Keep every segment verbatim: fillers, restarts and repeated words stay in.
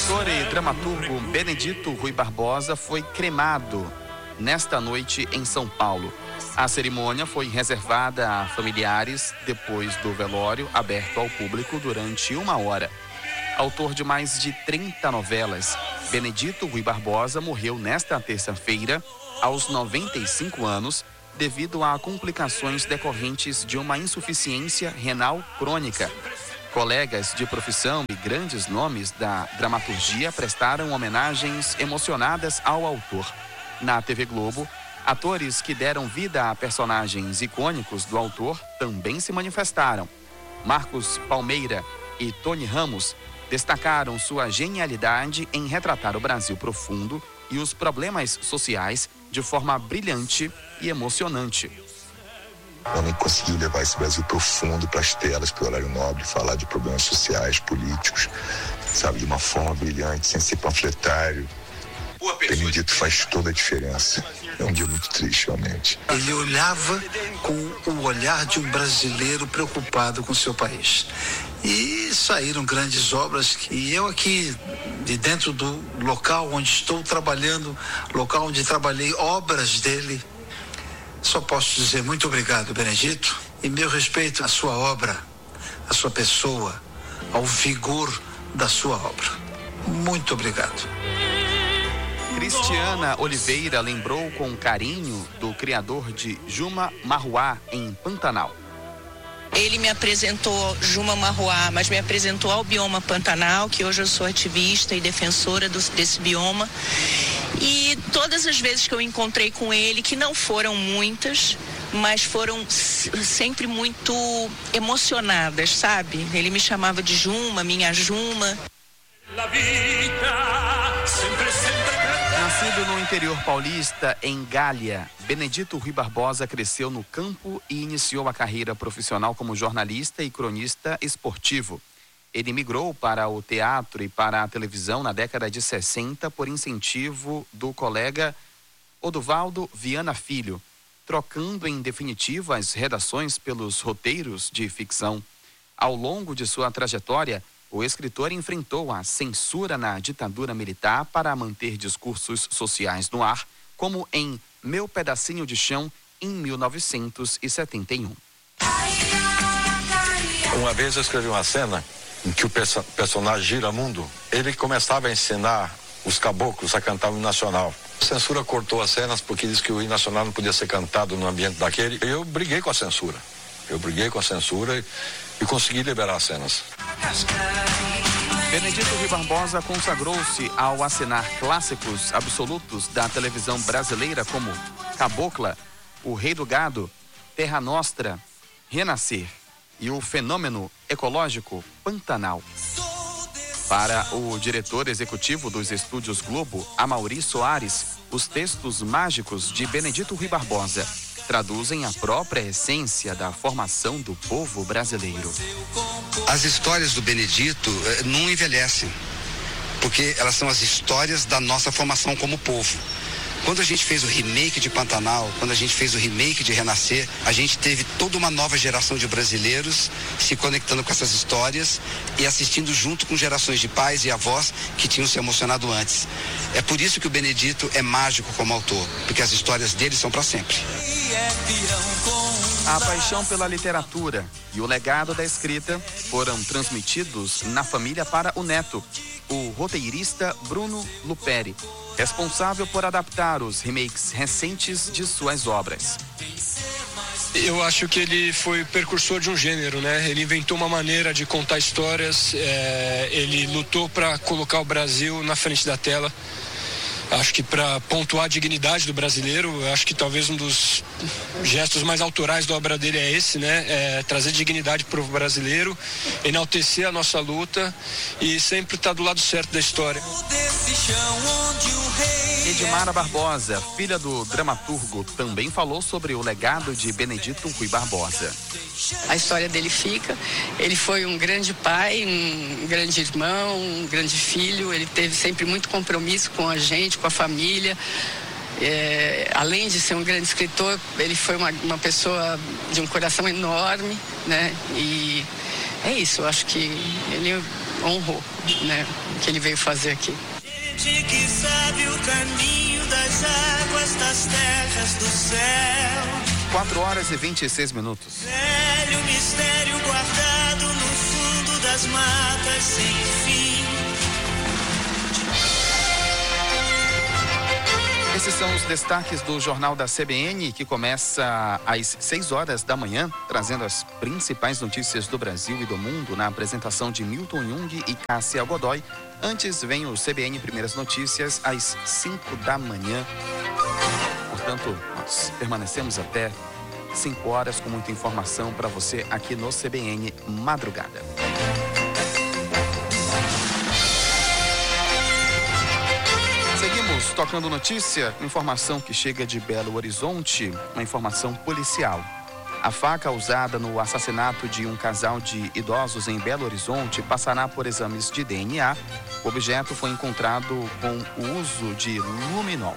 escritor e dramaturgo Benedito Rui Barbosa foi cremado nesta noite em São Paulo. A cerimônia foi reservada a familiares depois do velório aberto ao público durante uma hora. Autor de mais de trinta novelas, Benedito Rui Barbosa morreu nesta terça-feira, aos noventa e cinco anos, devido a complicações decorrentes de uma insuficiência renal crônica. Colegas de profissão e grandes nomes da dramaturgia prestaram homenagens emocionadas ao autor. Na T V Globo, atores que deram vida a personagens icônicos do autor também se manifestaram. Marcos Palmeira e Tony Ramos destacaram sua genialidade em retratar o Brasil profundo e os problemas sociais de forma brilhante e emocionante. O homem conseguiu levar esse Brasil profundo para as telas, para o horário nobre, falar de problemas sociais, políticos, sabe, de uma forma brilhante, sem ser panfletário. Benedito faz toda a diferença. É um dia muito triste, realmente. Ele olhava com o olhar de um brasileiro preocupado com seu país. E saíram grandes obras que eu aqui, de dentro do local onde estou trabalhando, local onde trabalhei, obras dele, só posso dizer muito obrigado, Benedito, e meu respeito à sua obra, à sua pessoa, ao vigor da sua obra. Muito obrigado. Cristiana Oliveira lembrou com carinho do criador de Juma Marruá, em Pantanal. Ele me apresentou Juma Marruá, mas me apresentou ao bioma Pantanal, que hoje eu sou ativista e defensora do, desse bioma. E todas as vezes que eu encontrei com ele, que não foram muitas, mas foram sempre muito emocionadas, sabe? Ele me chamava de Juma, minha Juma. Nascido no interior paulista, em Gália, Benedito Rui Barbosa cresceu no campo e iniciou a carreira profissional como jornalista e cronista esportivo. Ele migrou para o teatro e para a televisão na década de sessenta por incentivo do colega Oduvaldo Viana Filho, trocando em definitivo as redações pelos roteiros de ficção. Ao longo de sua trajetória, o escritor enfrentou a censura na ditadura militar para manter discursos sociais no ar, como em Meu Pedacinho de Chão, em mil novecentos e setenta e um. Uma vez eu escrevi uma cena em que o perso- personagem Giramundo, ele começava a ensinar os caboclos a cantar o hino nacional. A censura cortou as cenas porque disse que o hino nacional não podia ser cantado no ambiente daquele. Eu briguei com a censura. Eu briguei com a censura e, e consegui liberar as cenas. Benedito Rui Barbosa consagrou-se ao assinar clássicos absolutos da televisão brasileira como Cabocla, O Rei do Gado, Terra Nostra, Renascer e o fenômeno ecológico Pantanal. Para o diretor executivo dos Estúdios Globo, Amaury Soares, os textos mágicos de Benedito Rui Barbosa traduzem a própria essência da formação do povo brasileiro. As histórias do Benedito eh, não envelhecem, porque elas são as histórias da nossa formação como povo. Quando a gente fez o remake de Pantanal, quando a gente fez o remake de Renascer, a gente teve toda uma nova geração de brasileiros se conectando com essas histórias e assistindo junto com gerações de pais e avós que tinham se emocionado antes. É por isso que o Benedito é mágico como autor, porque as histórias dele são para sempre. A paixão pela literatura e o legado da escrita foram transmitidos na família para o neto, o roteirista Bruno Luperi, responsável por adaptar os remakes recentes de suas obras. Eu acho que ele foi precursor de um gênero, né? Ele inventou uma maneira de contar histórias, é, ele lutou para colocar o Brasil na frente da tela. Acho que para pontuar a dignidade do brasileiro, acho que talvez um dos gestos mais autorais da obra dele é esse, né? É trazer dignidade para o brasileiro, enaltecer a nossa luta e sempre estar do lado certo da história. Edmara Barbosa, filha do dramaturgo, também falou sobre o legado de Benedito Rui Barbosa. A história dele fica. Ele foi um grande pai, um grande irmão, um grande filho. Ele teve sempre muito compromisso com a gente, com a família. É, além de ser um grande escritor, ele foi uma, uma pessoa de um coração enorme, né? E é isso, eu acho que ele honrou, né, o que ele veio fazer aqui. Gente que sabe o caminho das águas, das terras do céu. quatro horas e vinte e seis minutos. Velho mistério guardado no fundo das matas sem fim. Esses são os destaques do Jornal da C B N, que começa às seis horas da manhã, trazendo as principais notícias do Brasil e do mundo na apresentação de Milton Jung e Cássia Godoy. Antes vem o C B N Primeiras Notícias às cinco da manhã. Portanto, nós permanecemos até cinco horas com muita informação para você aqui no C B N Madrugada. Seguimos tocando notícia, informação que chega de Belo Horizonte, uma informação policial. A faca usada no assassinato de um casal de idosos em Belo Horizonte passará por exames de D N A. O objeto foi encontrado com o uso de luminol.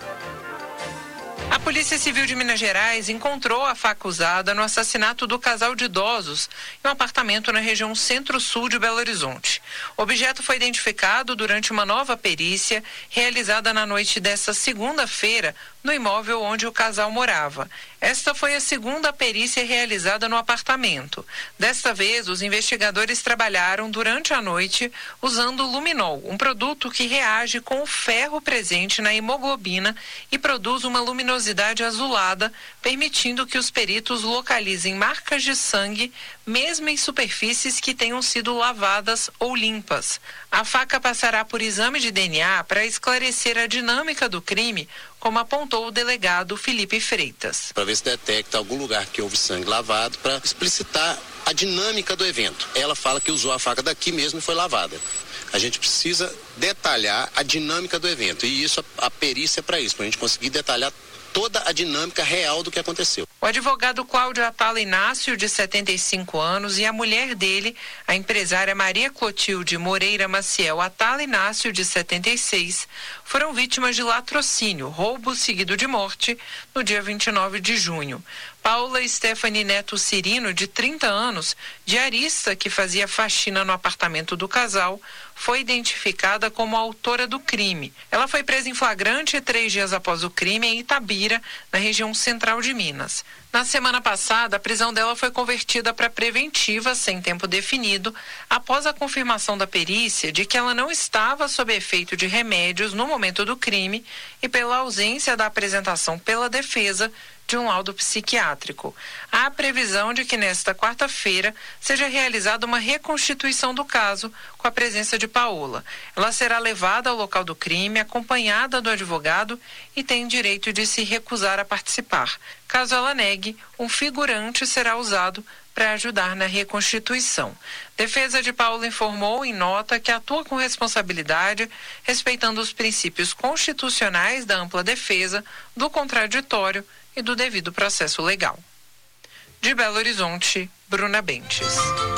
A Polícia Civil de Minas Gerais encontrou a faca usada no assassinato do casal de idosos em um apartamento na região centro-sul de Belo Horizonte. O objeto foi identificado durante uma nova perícia realizada na noite desta segunda-feira no imóvel onde o casal morava. Esta foi a segunda perícia realizada no apartamento. Desta vez, os investigadores trabalharam durante a noite usando luminol, um produto que reage com o ferro presente na hemoglobina e produz uma luminosidade azulada, permitindo que os peritos localizem marcas de sangue, mesmo em superfícies que tenham sido lavadas ou limpas. A faca passará por exame de D N A para esclarecer a dinâmica do crime, como apontou o delegado Felipe Freitas. Para ver se detecta algum lugar que houve sangue lavado, para explicitar a dinâmica do evento. Ela fala que usou a faca daqui mesmo e foi lavada. A gente precisa detalhar a dinâmica do evento, e isso, a, a perícia é para isso, para a gente conseguir detalhar toda a dinâmica real do que aconteceu. O advogado Cláudio Atala Inácio, de setenta e cinco anos, e a mulher dele, a empresária Maria Clotilde Moreira Maciel Atala Inácio, de setenta e seis, foram vítimas de latrocínio, roubo seguido de morte, no dia vinte e nove de junho. Paula Stephanie Neto Cirino, de trinta anos, diarista que fazia faxina no apartamento do casal, foi identificada como a autora do crime. Ela foi presa em flagrante três dias após o crime em Itabira, na região central de Minas. Na semana passada, a prisão dela foi convertida para preventiva, sem tempo definido, após a confirmação da perícia de que ela não estava sob efeito de remédios no momento do crime e pela ausência da apresentação pela defesa de um laudo psiquiátrico. Há a previsão de que nesta quarta-feira seja realizada uma reconstituição do caso com a presença de Paola. Ela será levada ao local do crime, acompanhada do advogado, e tem direito de se recusar a participar. Caso ela negue, um figurante será usado para ajudar na reconstituição. Defesa de Paula informou em nota que atua com responsabilidade, respeitando os princípios constitucionais da ampla defesa, do contraditório e do devido processo legal. De Belo Horizonte, Bruna Bentes.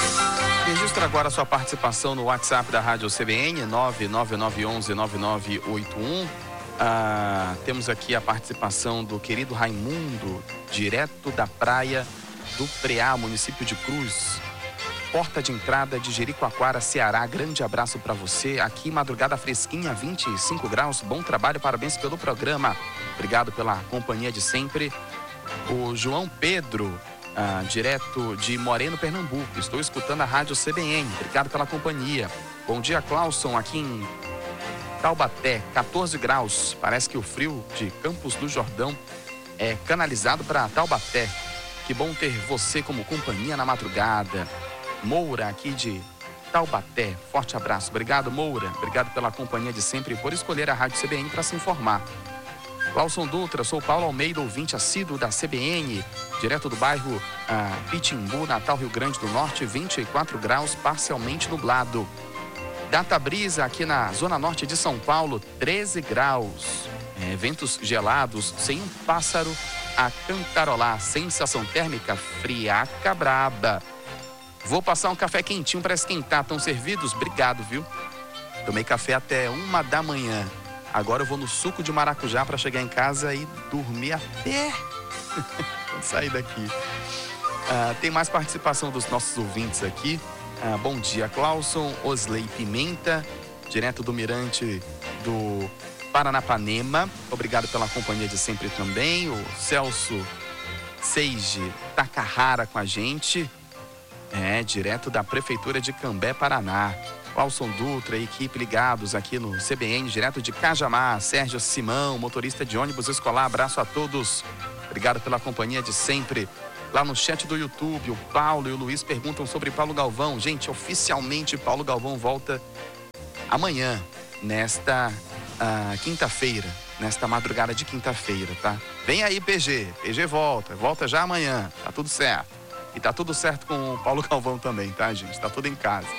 Registra agora sua participação no WhatsApp da Rádio C B N, nove nove nove um um nove nove oito um. Ah, temos aqui a participação do querido Raimundo, direto da praia do Preá, município de Cruz, porta de entrada de Jericoacoara, Ceará. Grande abraço para você. Aqui, madrugada fresquinha, vinte e cinco graus. Bom trabalho, parabéns pelo programa. Obrigado pela companhia de sempre. O João Pedro, ah, direto de Moreno, Pernambuco. Estou escutando a Rádio C B N. Obrigado pela companhia. Bom dia, Clauson, aqui em Taubaté, quatorze graus. Parece que o frio de Campos do Jordão é canalizado para Taubaté. Que bom ter você como companhia na madrugada. Moura, aqui de Taubaté. Forte abraço. Obrigado, Moura. Obrigado pela companhia de sempre e por escolher a Rádio C B N para se informar. Clauson Dutra, sou Paulo Almeida, ouvinte assíduo da C B N, direto do bairro ah, Pitimbu, Natal, Rio Grande do Norte, vinte e quatro graus, parcialmente nublado. Data Brisa, aqui na zona norte de São Paulo, treze graus. É, ventos gelados, sem um pássaro a cantarolar. Sensação térmica friaca braba. Vou passar um café quentinho para esquentar. Estão servidos? Obrigado, viu? Tomei café até uma da manhã. Agora eu vou no suco de maracujá para chegar em casa e dormir até sair daqui. Ah, tem mais participação dos nossos ouvintes aqui. Ah, bom dia, Clauson. Osley Pimenta, direto do Mirante do Paranapanema. Obrigado pela companhia de sempre também. O Celso Seiji Takahara com a gente. É, direto da Prefeitura de Cambé, Paraná. Clauson Dutra e equipe ligados aqui no C B N, direto de Cajamar. Sérgio Simão, motorista de ônibus escolar. Abraço a todos. Obrigado pela companhia de sempre. Lá no chat do YouTube, o Paulo e o Luiz perguntam sobre Paulo Galvão. Gente, oficialmente Paulo Galvão volta amanhã, nesta uh, quinta-feira, nesta madrugada de quinta-feira, tá? Vem aí, P G. P G volta, volta já amanhã, tá tudo certo. E tá tudo certo com o Paulo Galvão também, tá, gente? Tá tudo em casa.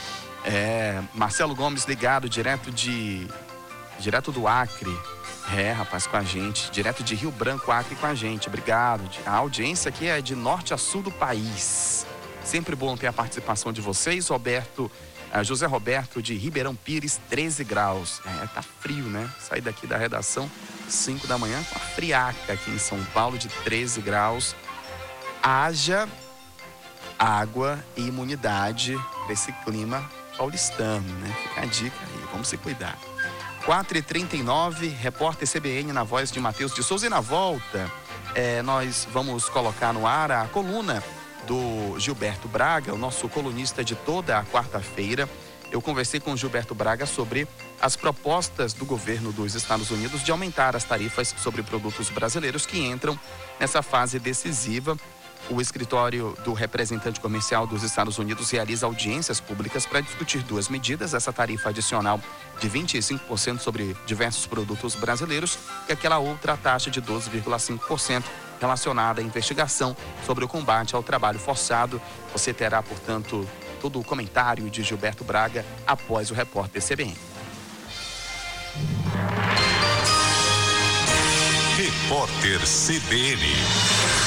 É, Marcelo Gomes ligado, direto de... direto do Acre. É, rapaz, com a gente, direto de Rio Branco, Acre com a gente, obrigado. A audiência aqui é de norte a sul do país. Sempre bom ter a participação de vocês. Roberto, uh, José Roberto de Ribeirão Pires, treze graus. É, tá frio, né? Saí daqui da redação, cinco da manhã, com a friaca aqui em São Paulo de treze graus. Haja água e imunidade para esse clima paulistano, né? Fica a dica aí, vamos se cuidar. quatro e trinta e nove, repórter C B N na voz de Matheus de Souza. E na volta, é, nós vamos colocar no ar a coluna do Gilberto Braga, o nosso colunista de toda a quarta-feira. Eu conversei com o Gilberto Braga sobre as propostas do governo dos Estados Unidos de aumentar as tarifas sobre produtos brasileiros que entram nessa fase decisiva. O escritório do representante comercial dos Estados Unidos realiza audiências públicas para discutir duas medidas, essa tarifa adicional de vinte e cinco por cento sobre diversos produtos brasileiros e aquela outra taxa de doze vírgula cinco por cento relacionada à investigação sobre o combate ao trabalho forçado. Você terá, portanto, todo o comentário de Gilberto Braga após o repórter C B N. Repórter C B N.